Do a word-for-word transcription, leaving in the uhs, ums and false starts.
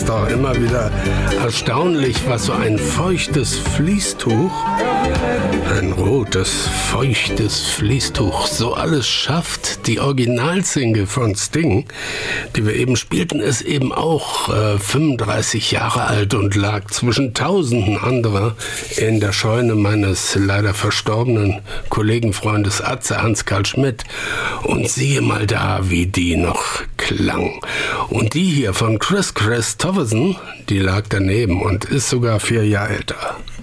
ist doch immer wieder erstaunlich, was so ein feuchtes Fließtuch, ein rotes, feuchtes Fließtuch, so alles schafft. Die Originalsingle von Sting, die wir eben spielten, ist eben auch äh, fünfunddreißig Jahre alt und lag zwischen tausenden anderer in der Scheune meines leider verstorbenen Kollegenfreundes Atze Hans-Karl Schmidt. Und siehe mal da, wie die noch klang. Und die hier von Kris Kristofferson, die lag daneben und ist sogar vier Jahre älter.